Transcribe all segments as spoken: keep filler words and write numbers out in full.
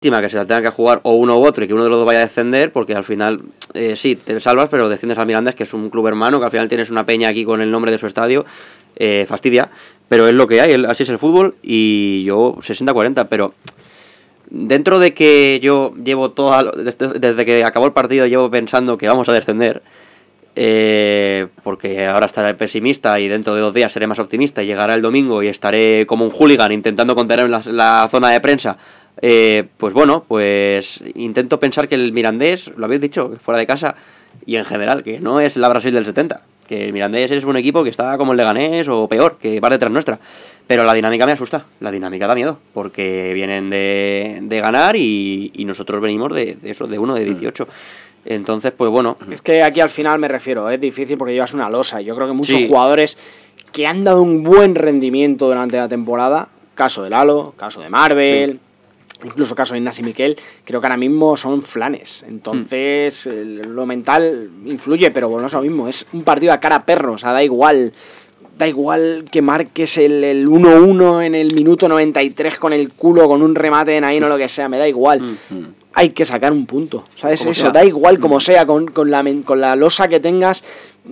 que se la tenga que jugar o uno u otro y que uno de los dos vaya a descender, porque al final eh, sí, te salvas, pero desciendes al Mirandés, que es un club hermano, que al final tienes una peña aquí con el nombre de su estadio, eh, fastidia, pero es lo que hay, así es el fútbol, y yo sesenta cuarenta, pero dentro de que yo llevo toda, desde, desde que acabó el partido llevo pensando que vamos a descender, eh, porque ahora estaré pesimista y dentro de dos días seré más optimista y llegará el domingo y estaré como un hooligan intentando contener la, la zona de prensa. Eh, pues bueno, pues intento pensar que el Mirandés, lo habéis dicho, fuera de casa y en general, que no es la Brasil del setenta, que el Mirandés es un equipo que está como el Leganés o peor, que va detrás nuestra, pero la dinámica me asusta, la dinámica da miedo, porque vienen de, de ganar y, y nosotros venimos de, de eso, de uno de dieciocho. Entonces, pues bueno. Es que aquí al final me refiero, es difícil porque llevas una losa. Yo creo que muchos sí. jugadores que han dado un buen rendimiento durante la temporada, caso de Lalo, caso de Marvel, sí. incluso caso de Ignasi Miquel, creo que ahora mismo son flanes. Entonces, mm. lo mental influye, pero bueno, es lo mismo. Es un partido a cara a perro, o sea, da igual. Da igual que marques el, el uno uno en el minuto noventa y tres con el culo, con un remate en ahí, no lo que sea, me da igual. Mm-hmm. Hay que sacar un punto, ¿sabes? Eso, sea. Da igual como sea, con, con, la, con la losa que tengas,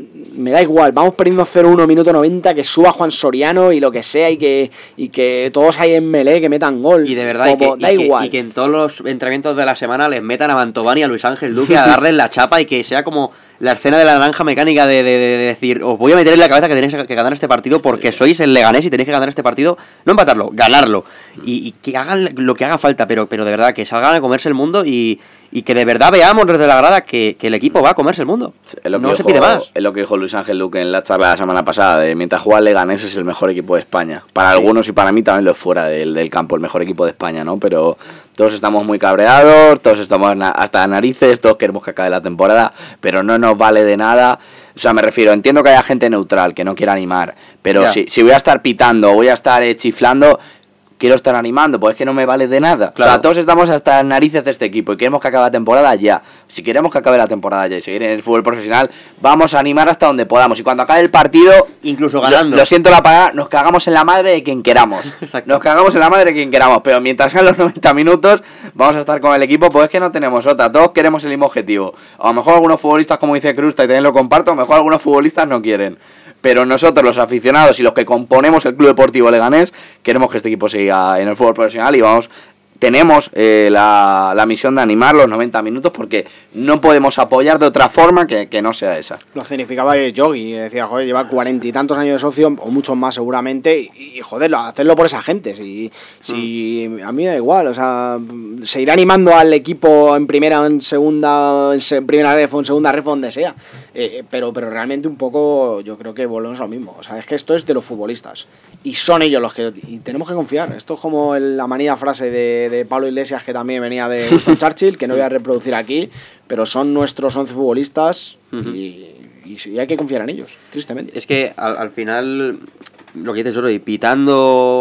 me da igual. Vamos perdiendo cero uno minuto noventa, que suba Juan Soriano y lo que sea, y que y que todos ahí en melee que metan gol. Y de verdad, como, y, que, da y, igual. Que, y que en todos los entrenamientos de la semana les metan a Mantovani y a Luis Ángel Duque a darles la chapa y que sea como la escena de la naranja mecánica de, de, de, de decir, os voy a meter en la cabeza que tenéis que ganar este partido porque sois el Leganés y tenéis que ganar este partido, no empatarlo, ganarlo. Y, y que hagan lo que haga falta, pero, pero de verdad, que salgan a comerse el mundo y, y que de verdad veamos desde la grada que, que el equipo va a comerse el mundo. Es lo que no dijo, se pide más. Es lo que dijo Luis Ángel Duque en la charla la semana pasada, de mientras juega el Leganés es el mejor equipo de España. Para sí. algunos y para mí también lo es fuera del, del campo, el mejor equipo de España, ¿no? Pero todos estamos muy cabreados, todos estamos hasta narices, todos queremos que acabe la temporada, pero no nos vale de nada. O sea, me refiero, entiendo que haya gente neutral que no quiera animar, pero si, si voy a estar pitando, voy a estar eh, chiflando, quiero estar animando, pues es que no me vale de nada. Claro. O sea, todos estamos hasta narices de este equipo y queremos que acabe la temporada ya. Si queremos que acabe la temporada ya y seguir en el fútbol profesional, vamos a animar hasta donde podamos. Y cuando acabe el partido, incluso ganando, lo, lo siento la palabra, nos cagamos en la madre de quien queramos. Exacto. Nos cagamos en la madre de quien queramos, pero mientras sean los noventa minutos, vamos a estar con el equipo, pues es que no tenemos otra. Todos queremos el mismo objetivo. O a lo mejor algunos futbolistas, como dice Crusta, y también lo comparto, a lo mejor algunos futbolistas no quieren. Pero nosotros, los aficionados y los que componemos el Club Deportivo Leganés, queremos que este equipo siga en el fútbol profesional y vamos, tenemos eh, la, la misión de animar los noventa minutos porque no podemos apoyar de otra forma que, que no sea esa. Lo significaba Yogi, decía, joder, lleva cuarenta y tantos años de socio, o muchos más seguramente, y, y joder, hacerlo por esa gente, si, si mm. a mí me da igual, o sea, se irá animando al equipo en primera, en segunda, en primera ref o en segunda ref, donde sea, eh, pero, pero realmente un poco yo creo que volvemos a lo mismo, o sea, es que esto es de los futbolistas, y son ellos los que, y tenemos que confiar, esto es como el, la manida frase de de Pablo Iglesias, que también venía de Winston Churchill, que no voy a reproducir aquí, pero son nuestros once futbolistas uh-huh. y, y, y hay que confiar en ellos, tristemente. Es que al, al final, lo que dices, Ori, pitando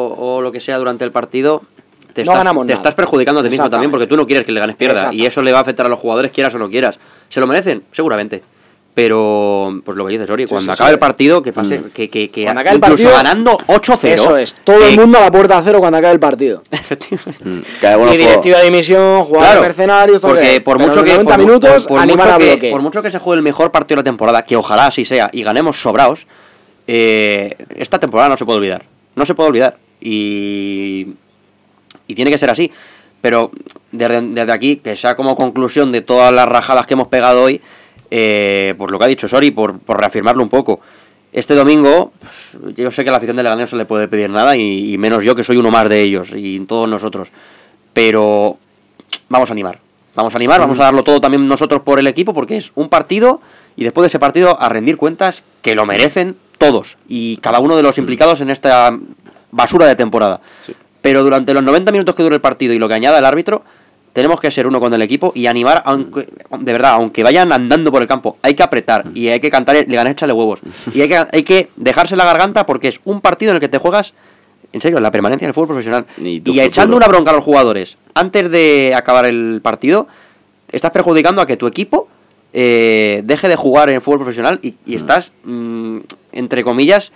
o lo que sea durante el partido, te, no estás, te estás perjudicando a ti mismo también, porque tú no quieres que el Leganés pierda, y eso le va a afectar a los jugadores, quieras o no quieras. ¿Se lo merecen? Seguramente. Pero, pues lo que dices, Ori, sí, cuando sí, acabe sí. el partido, que pase, mm. que, que, que cuando acabe incluso el partido, ganando ocho cero. Eso es, todo eh, el mundo a la puerta a cero cuando acabe el partido. Efectivamente. Mm. Y directiva de dimisión, jugadores claro, mercenarios, todo porque por mucho que noventa por, minutos, por, por, animar mucho a que, por mucho que se juegue el mejor partido de la temporada, que ojalá así sea, y ganemos sobraos, eh, esta temporada no se puede olvidar. No se puede olvidar. Y, y tiene que ser así. Pero desde, desde aquí, que sea como conclusión de todas las rajadas que hemos pegado hoy, Eh, pues lo que ha dicho Sori, por, por reafirmarlo un poco, este domingo pues, yo sé que a la afición del Leganés no se le puede pedir nada y, y menos yo, que soy uno más de ellos y todos nosotros, pero vamos a animar vamos a animar, vamos a darlo todo también nosotros por el equipo, porque es un partido y después de ese partido a rendir cuentas, que lo merecen todos y cada uno de los implicados en esta basura de temporada, sí. Pero durante los noventa minutos que dure el partido y lo que añada el árbitro, tenemos que ser uno con el equipo y animar, aunque, de verdad, aunque vayan andando por el campo, hay que apretar y hay que cantar, le gané, échale huevos. Y hay que, hay que dejarse la garganta porque es un partido en el que te juegas, en serio, la permanencia del fútbol profesional. Y, y echando una bronca a los jugadores antes de acabar el partido, estás perjudicando a que tu equipo eh, deje de jugar en el fútbol profesional y, y estás, mmm, entre comillas,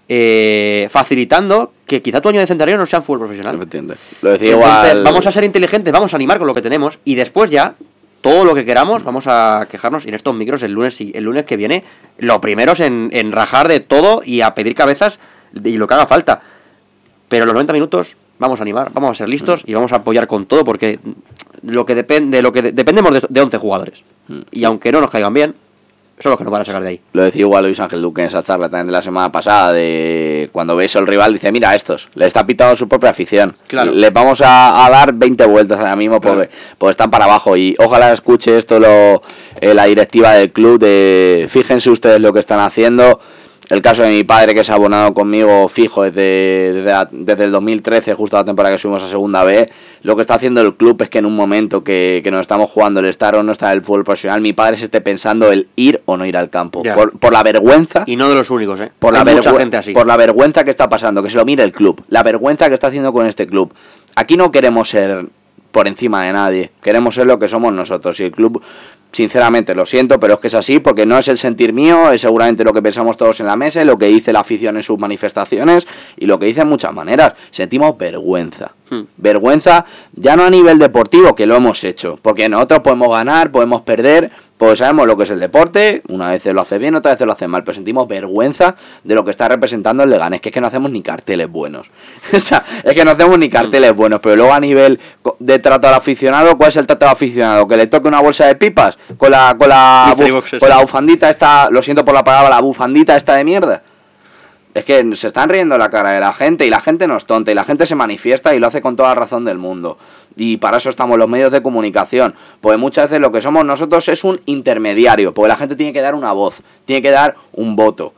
eh, facilitando que quizá tu año de centenario no sea fútbol profesional. ¿Me entiendes? Lo decía Entonces, igual... vamos a ser inteligentes, vamos a animar con lo que tenemos y después ya, todo lo que queramos, vamos a quejarnos. Y en estos micros, el lunes el lunes que viene, lo primero es en, en rajar de todo y a pedir cabezas y lo que haga falta. Pero los noventa minutos vamos a animar, vamos a ser listos y vamos a apoyar con todo porque lo que depende, lo que de, dependemos de, de once jugadores. Y aunque no nos caigan bien, son los que nos van a sacar de ahí. Lo decía igual Luis Ángel Duque en esa charla también de la semana pasada, de cuando ves al rival, dice, mira estos, le está pitando su propia afición. Claro. Les vamos a, a dar veinte vueltas ahora mismo porque, claro. porque están para abajo. Y ojalá escuche esto lo eh, la directiva del club, de fíjense ustedes lo que están haciendo. El caso de mi padre, que se ha abonado conmigo fijo desde, desde, desde el dos mil trece, justo la temporada que subimos a Segunda B, lo que está haciendo el club es que en un momento que, que nos estamos jugando el estar o no estar en el fútbol profesional, mi padre se esté pensando el ir o no ir al campo. Por, por la vergüenza... Y no de los únicos, ¿eh? Por Hay la mucha vergü- gente así. Por la vergüenza que está pasando, que se lo mire el club. La vergüenza que está haciendo con este club. Aquí no queremos ser por encima de nadie. Queremos ser lo que somos nosotros. Y el club... Sinceramente, lo siento, pero es que es así, porque no es el sentir mío, es seguramente lo que pensamos todos en la mesa, lo que dice la afición en sus manifestaciones y lo que dice en muchas maneras. Sentimos vergüenza. Hmm. Vergüenza, ya no a nivel deportivo, que lo hemos hecho, porque nosotros podemos ganar, podemos perder, pues sabemos lo que es el deporte, una vez lo hace bien, otra vez lo hace mal, pero sentimos vergüenza de lo que está representando el Leganés, que es que no hacemos ni carteles buenos. O sea, es que no hacemos ni carteles buenos, pero luego a nivel de trato al aficionado, ¿cuál es el trato al aficionado? ¿Que le toque una bolsa de pipas? Con la, con la, buf, con la bufandita esta, lo siento por la palabra, la bufandita esta de mierda. Es que se están riendo la cara de la gente y la gente no es tonta y la gente se manifiesta y lo hace con toda la razón del mundo. Y para eso estamos los medios de comunicación. Pues muchas veces lo que somos nosotros es un intermediario, porque la gente tiene que dar una voz, tiene que dar un voto.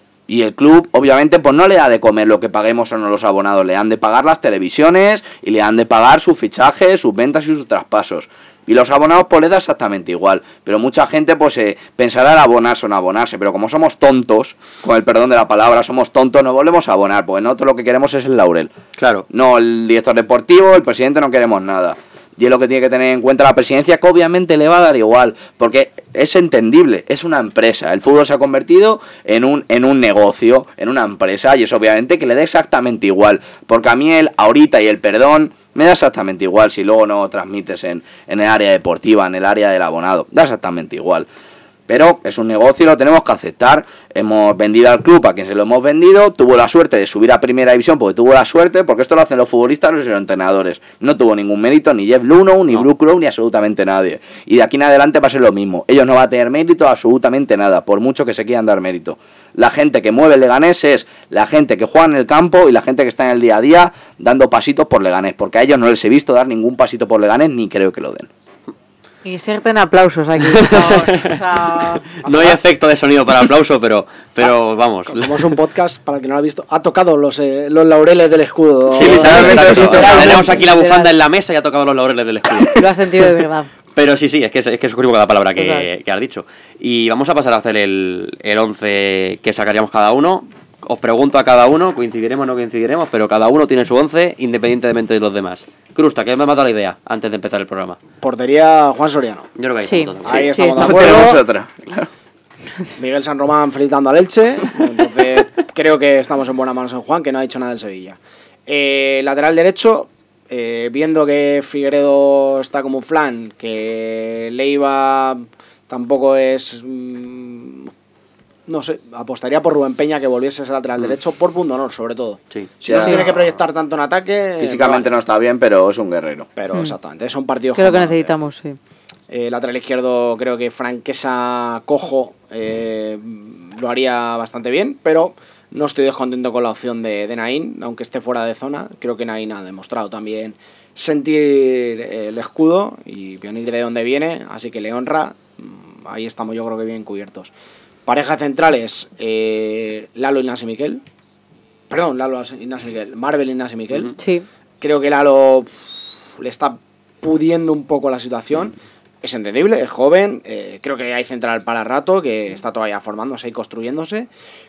Y el club, obviamente, pues no le da de comer lo que paguemos o no los abonados, le han de pagar las televisiones y le han de pagar sus fichajes, sus ventas y sus traspasos. Y los abonados pues le da exactamente igual. Pero mucha gente pues eh, pensará en abonarse o no abonarse. Pero como somos tontos, con el perdón de la palabra, somos tontos, no volvemos a abonar. Porque nosotros lo que queremos es el laurel. Claro. No el director deportivo, el presidente, no queremos nada. Y es lo que tiene que tener en cuenta la presidencia, que obviamente le va a dar igual. Porque es entendible, es una empresa. El fútbol se ha convertido en un, en un negocio, en una empresa. Y es obviamente que le da exactamente igual. Porque a mí el ahorita y el perdón... me da exactamente igual si luego no transmites en, en el área deportiva, en el área del abonado. Da exactamente igual. Pero es un negocio y lo tenemos que aceptar. Hemos vendido al club a quien se lo hemos vendido. Tuvo la suerte de subir a primera división porque tuvo la suerte, porque esto lo hacen los futbolistas y los entrenadores. No tuvo ningún mérito ni Jeff Luno, ni no. Blue Crow, ni absolutamente nadie. Y de aquí en adelante va a ser lo mismo. Ellos no van a tener mérito absolutamente nada, por mucho que se quieran dar mérito. La gente que mueve el Leganés es la gente que juega en el campo y la gente que está en el día a día dando pasitos por Leganés, porque a ellos no les he visto dar ningún pasito por Leganés, ni creo que lo den. Inserten aplausos aquí. No, o sea... no hay efecto de sonido para aplauso, pero, pero ah, vamos. Como es un podcast, para el que no lo ha visto, ha tocado los, eh, los laureles del escudo. Sí, literalmente. Tenemos aquí la bufanda en la mesa y ha tocado los laureles del escudo. Lo has sentido de verdad. Pero sí, sí, es que es, es que suscribo cada palabra que, que has dicho. Y vamos a pasar a hacer el, el once que sacaríamos cada uno. Os pregunto a cada uno, coincidiremos o no coincidiremos, pero cada uno tiene su once independientemente de los demás. Crusta, ¿qué me ha matado la idea antes de empezar el programa? Portería Juan Soriano. Yo creo que ahí sí. entonces. Ahí sí, estamos sí, de acuerdo. Claro. Miguel San Román felicitando al Elche. Entonces creo que estamos en buenas manos en Juan, que no ha dicho nada del Sevilla. Eh, lateral derecho, eh, viendo que Figueredo está como un flan, que Leiva tampoco es... Mmm, no sé, apostaría por Rubén Peña que volviese a ser lateral mm. derecho por pundonor, sobre todo. Sí. Si no se tiene que proyectar tanto en ataque... Físicamente no, vale. no está bien, pero es un guerrero. Pero mm. exactamente, son partidos... Creo que necesitamos, sí. Eh, lateral izquierdo, creo que Franquesa Cojo eh, lo haría bastante bien, pero no estoy descontento con la opción de, de Naín, aunque esté fuera de zona. Creo que Naín ha demostrado también sentir el escudo y venir de donde viene, así que le honra. Ahí estamos, yo creo que bien cubiertos. Parejas centrales, eh, Lalo Ignasi Miquel. Perdón, Lalo Ignasi Miquel. Marvel Ignasi Miquel. Sí. Creo que Lalo pff, le está pudiendo un poco la situación. Es entendible, es joven. Eh, creo que hay central para rato, que está todavía formándose y construyéndose.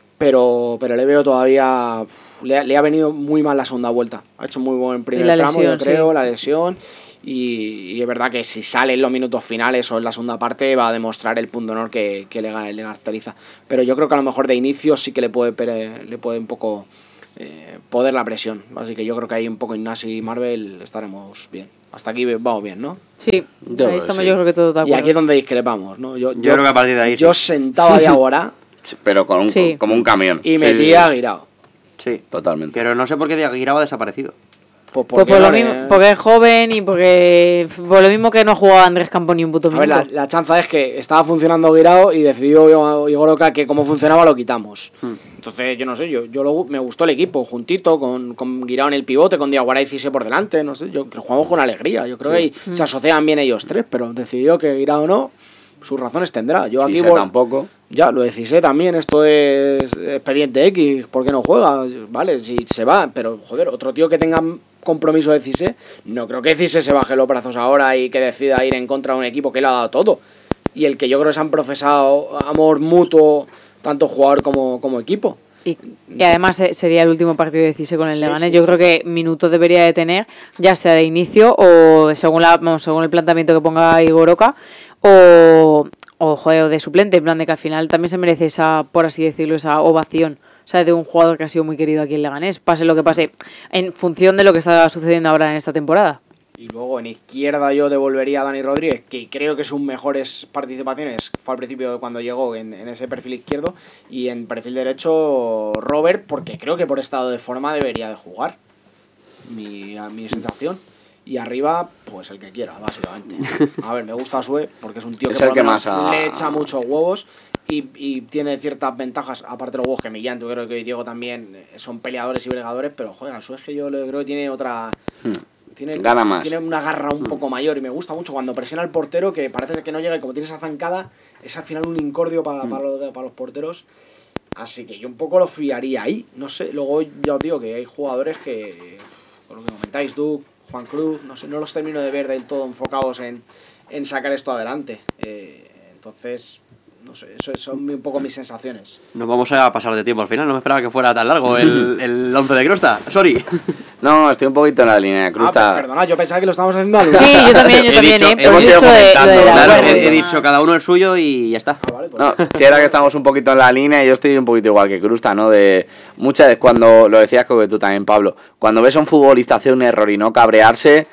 Pero, pero le veo todavía... Pff, le, le ha venido muy mal la segunda vuelta. Ha hecho muy buen primer tramo, lesión, yo creo, sí. la lesión. Y, y es verdad que si sale en los minutos finales o en la segunda parte va a demostrar el punto honor que, que le, le caracteriza. Pero yo creo que a lo mejor de inicio sí que le puede, le puede un poco eh, poder la presión. Así que yo creo que ahí un poco Ignasi y Marvel estaremos bien. Hasta aquí vamos bien, ¿no? Sí, Yo, ahí estamos sí. yo creo que todo de Y acuerdo. aquí es donde discrepamos, ¿no? Yo, Yo creo que a partir de ahí Yo sí. sentaba de ahora Pero con un, Sí. como un camión. y metía a Guirao. Sí, Totalmente. pero no sé por qué Diaguirao ha desaparecido. Pues Pues por lo mismo, porque es joven y porque por lo mismo que no ha jugado Andrés Campo ni un puto A ver, minuto. la, la chanza es que estaba funcionando Guirao y decidió Igor Oca que como funcionaba lo quitamos. Hmm. Entonces, yo no sé, yo, yo lo, me gustó el equipo, juntito, con, con Guirao en el pivote, con Diaguara y Cise por delante, no sé, yo que jugamos con alegría. Yo creo que ahí se asociaban bien ellos tres, pero decidió que Guirao no, sus razones tendrá. Yo aquí Cise vol- tampoco. Ya, lo de Cise también, esto es expediente X, ¿por qué no juega? Vale, si se va, pero joder, otro tío que tenga compromiso de Cise, no creo que Cise se baje los brazos ahora y que decida ir en contra de un equipo que le ha dado todo. Y el que yo creo que se han profesado amor mutuo, tanto jugador como, como equipo. Y, y además eh, sería el último partido de Cise con el Sí, Leganés. sí, Yo sí. creo que minutos debería de tener, ya sea de inicio o según la vamos, según el planteamiento que ponga Igor Oca, o, o joder, de suplente, en plan de que al final también se merece esa, por así decirlo, esa ovación. O sea, de un jugador que ha sido muy querido aquí en Leganés, pase lo que pase, en función de lo que está sucediendo ahora en esta temporada. Y luego en izquierda yo devolvería a Dani Rodríguez, que creo que sus mejores participaciones fue al principio de cuando llegó en, en ese perfil izquierdo, y en perfil derecho Robert, porque creo que por estado de forma debería de jugar, mi, a mi sensación. Y arriba, pues el que quiera, básicamente. A ver, me gusta Sue, porque es un tío que, Es por el lo que menos más ha- le echa muchos huevos y, y tiene ciertas ventajas, aparte de los huevos que Millán, yo creo que hoy Diego también eh, son peleadores y bregadores, pero joder, Sue es que yo le creo que tiene otra... Tiene, Gana más. tiene una garra un poco mayor y me gusta mucho cuando presiona al portero, que parece que no llega y como tiene esa zancada, es al final un incordio para, para, los, para los porteros. Así que yo un poco lo fiaría ahí. No sé, luego ya os digo que hay jugadores que, por lo que comentáis, Duke, Juan Cruz, no sé, no los termino de ver del todo enfocados en, en sacar esto adelante. Eh, entonces, no sé, eso son un poco mis sensaciones. Nos vamos a pasar de tiempo al final, no me esperaba que fuera tan largo el, el once de Crosta, sorry. No, estoy un poquito en la línea de cruz. Ah, está- pues, perdona, yo pensaba que lo estábamos haciendo al Sí, yo también, yo He también, dicho- ¿eh? Pero hemos he ido dicho de- lo de comentando, la Claro, guardia. he, he dicho cada uno el suyo y ya está. Ah, vale, pues No, si era que estamos un poquito en la línea y yo estoy un poquito igual que Crusta, ¿no? De muchas veces cuando, lo decías creo que tú también, Pablo, cuando ves a un futbolista hacer un error y no cabrearse,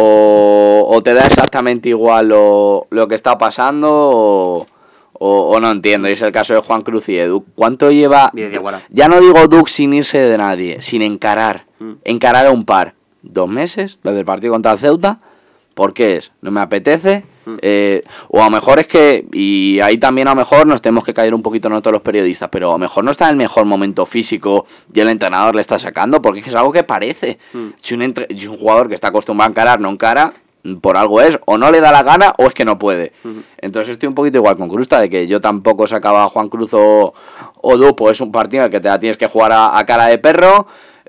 o, o te da exactamente igual lo, lo que está pasando, o, o, o no entiendo. Y es el caso de Juan Cruz y Edu. ¿Cuánto lleva? Y de Diaguara. Ya no digo Duke sin irse de nadie, sin encarar. Mm. Encarar a un par. ¿Dos meses? Desde el partido contra el Ceuta. ¿Por qué es? ¿No me apetece? Eh, o a lo mejor es que, y ahí también a lo mejor nos tenemos que caer un poquito nosotros los periodistas, pero a lo mejor no está en el mejor momento físico y el entrenador le está sacando, porque es que es algo que parece. Mm. Si, un entre- si un jugador que está acostumbrado a encarar no encara, por algo es, o no le da la gana o es que no puede. Ujú. Entonces estoy un poquito igual con Crusta, de que yo tampoco sacaba a Juan Cruz o, o Dupo, es un partido en el que te la tienes que jugar a, a cara de perro.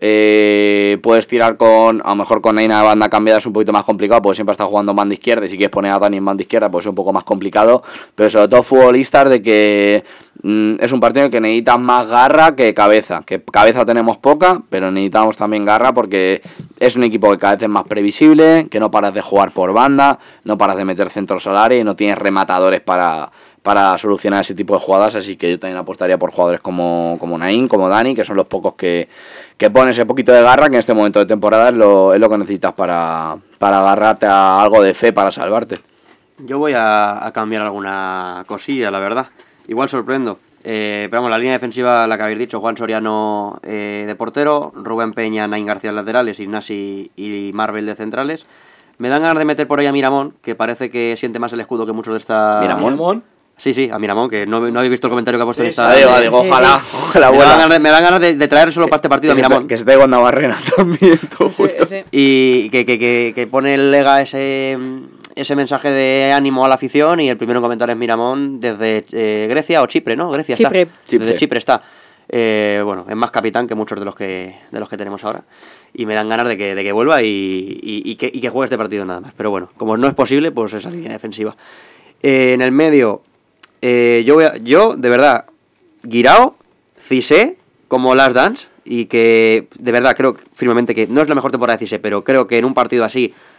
Eh, puedes tirar con, a lo mejor con Neina de banda cambiada es un poquito más complicado, porque siempre está jugando en banda izquierda, y si quieres poner a Dani en banda izquierda, pues es un poco más complicado, pero sobre todo futbolistas de que mm, es un partido en el que necesitas más garra que cabeza, que cabeza tenemos poca, pero necesitamos también garra porque es un equipo que cada vez es más previsible, que no paras de jugar por banda, no paras de meter centros al área y no tienes rematadores para... para solucionar ese tipo de jugadas, así que yo también apostaría por jugadores como, como Naín, como Dani, que son los pocos que, que ponen ese poquito de garra, que en este momento de temporada es lo, es lo que necesitas para, para agarrarte a algo de fe para salvarte. Yo voy a, a cambiar alguna cosilla, la verdad. Igual sorprendo. Eh, pero vamos, la línea defensiva, la que habéis dicho, Juan Soriano eh, de portero, Rubén Peña, Nain García de laterales, Ignasi y Marvel de centrales. Me dan ganas de meter por ahí a Miramón, que parece que siente más el escudo que muchos de esta... Miramón. Miramón. Sí, sí, a Miramón, que no, no habéis visto el comentario que ha puesto Sí, en esta... sí. Digo, de- digo, ojalá, ojalá me, dan vuela. ganas de, me dan ganas de, de traer solo para este partido a Que se- Miramón. Que se esté con Navarrena también, todo Sí, justo. sí. Y que, que, que, que pone el Lega ese, ese mensaje de ánimo a la afición, y el primero en comentar es Miramón desde eh, Grecia o Chipre, ¿no? Grecia Chipre. está. Chipre. Desde Chipre está. Eh, bueno, es más capitán que muchos de los que de los que tenemos ahora. Y me dan ganas de que, de que vuelva y, y, y que, y que juegue este partido nada más. Pero bueno, como no es posible, pues esa línea defensiva. Eh, en el medio, eh, yo, voy a- yo, de verdad, Guirao, Cissé, como Last Dance, y que de verdad creo firmemente que no es la mejor temporada de Cissé, pero creo que en un partido así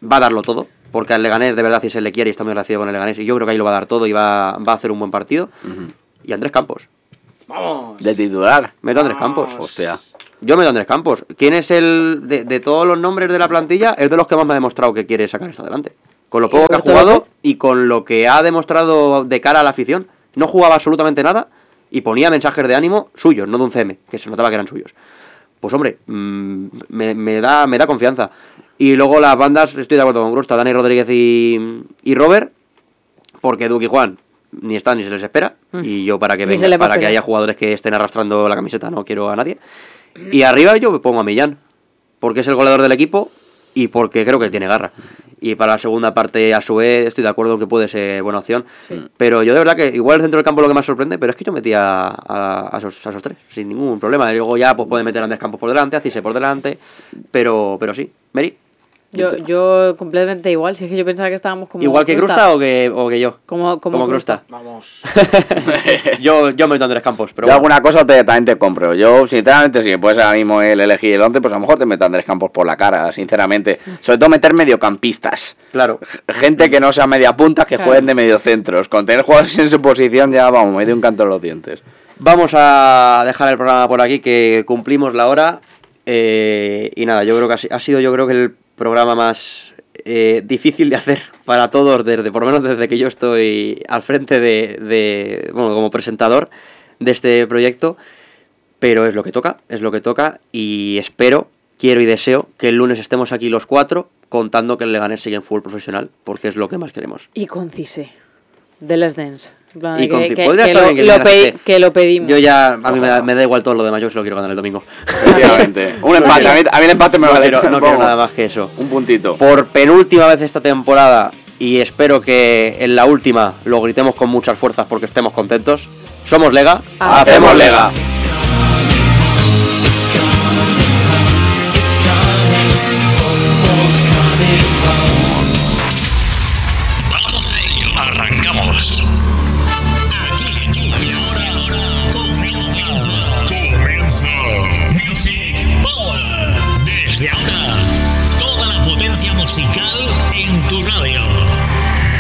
va a darlo todo, porque al Leganés de verdad si se le quiere y está muy agradecido con el Leganés, y yo creo que ahí lo va a dar todo y va, va a hacer un buen partido. Uh-huh. Y Andrés Campos. Vamos. De titular. Meto a Andrés Campos. Hostia. Yo meto a Andrés Campos. ¿Quién es el, de, de todos los nombres de la plantilla, es de los que más me ha demostrado que quiere sacar esto adelante? Con lo poco que ha jugado y con lo que ha demostrado de cara a la afición. No jugaba absolutamente nada y ponía mensajes de ánimo suyos, no de un C M, que se notaba que eran suyos. Pues hombre, mmm, me, me, da, me da confianza. Y luego las bandas, estoy de acuerdo con Grusta, Dani Rodríguez y, y Robert, porque Duque y Juan ni están ni se les espera. Mm. Y yo para que venga, para que haya jugadores que estén arrastrando la camiseta no quiero a nadie. Y arriba yo me pongo a Millán, porque es el goleador del equipo y porque creo que tiene garra. Y para la segunda parte, a su vez, estoy de acuerdo en que puede ser buena opción. Sí. Pero yo de verdad que igual el centro del campo es lo que más sorprende, pero es que yo metía a, a, a, esos, a esos tres, sin ningún problema. Y luego ya pues puede meter a Andrés Campos por delante, a Cise por delante, pero, pero sí. Mary. Yo, yo completamente igual, si es que yo pensaba que estábamos como... ¿Igual que Crusta, Crusta o, que, o que yo? Como, como, como Crusta. Crusta. Vamos. yo, yo meto a Andrés Campos, pero yo bueno. Alguna cosa te, también te compro. Yo, sinceramente, si me puedes ahora mismo el elegir el once, pues a lo mejor te meto a Andrés Campos por la cara, sinceramente. Sobre todo meter mediocampistas. Claro. Gente que no sea media punta, que claro. jueguen de mediocentros. Con tener jugadores en su posición ya, vamos, me dio un canto en los dientes. Vamos a dejar el programa por aquí, que cumplimos la hora. Eh, y nada, yo creo que ha, ha sido yo creo que el programa más... Eh, difícil de hacer para todos, desde por lo menos desde que yo estoy al frente de, de bueno, como presentador de este proyecto, pero es lo que toca, es lo que toca y espero, quiero y deseo que el lunes estemos aquí los cuatro contando que el Leganés sigue en fútbol profesional, porque es lo que más queremos. Y con Cise, de Les Dance. Y con que, que, que, que, lo, que, lo pedi- que lo pedimos. Yo ya, a mí me da, me da igual todo lo demás, yo se lo quiero ganar el domingo. Efectivamente. Un empate, a mí, a mí el empate me no vale. Quiero, no quiero nada más que eso. Un puntito. Por penúltima vez esta temporada, y espero que en la última lo gritemos con muchas fuerzas porque estemos contentos. Somos Lega, ah, hacemos Lega. Vamos a ello, arrancamos. Aquí, aquí, y ahora, ahora, comienza, comienza Music Power. Desde ahora, toda la potencia musical en tu radio.